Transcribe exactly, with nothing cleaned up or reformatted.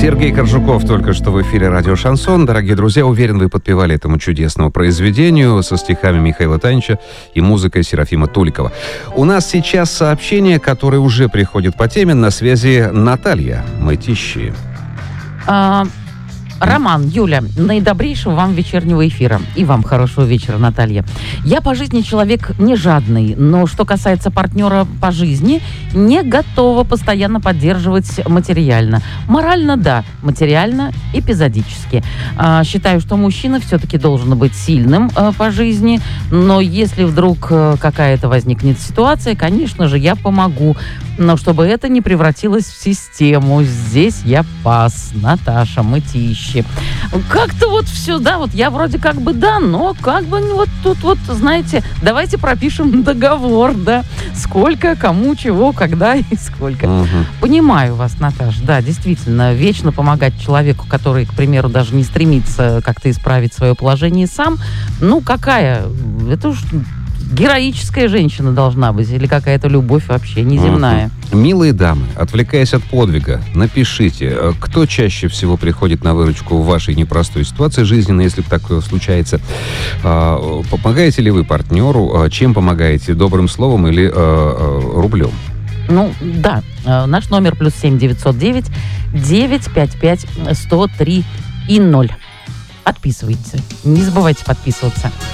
Сергей Коржуков только что в эфире радио «Шансон». Дорогие друзья, уверен, вы подпевали этому чудесному произведению со стихами Михаила Танича и музыкой Серафима Толикова. У нас сейчас сообщение, которое уже приходит по теме. На связи Наталья Мытищи. А... Роман, Юля, наидобрейшего вам вечернего эфира. И вам хорошего вечера, Наталья. Я по жизни человек не жадный, но что касается партнера по жизни, не готова постоянно поддерживать материально. Морально – да, материально – эпизодически. А, считаю, что мужчина все-таки должен быть сильным а, по жизни, но если вдруг а, какая-то возникнет ситуация, конечно же, я помогу. Но чтобы это не превратилось в систему. Здесь я пас. Наташа Мытищи. Как-то вот все, да, вот я вроде как бы да, но как бы вот тут вот, знаете, давайте пропишем договор, да, сколько, кому, чего, когда и сколько. Угу. Понимаю вас, Наташа, да, действительно, вечно помогать человеку, который, к примеру, даже не стремится как-то исправить свое положение сам, ну, какая, это уж... Героическая женщина должна быть или какая-то любовь вообще неземная. Uh-huh. Милые дамы, отвлекаясь от подвига, напишите, кто чаще всего приходит на выручку в вашей непростой ситуации жизненной, если такое случается. Помогаете ли вы партнеру? Чем помогаете? Добрым словом или рублем? Ну, да. Наш номер плюс семь девятьсот девять девятьсот пятьдесят пять сто три и ноль. Подписывайтесь. Не забывайте подписываться.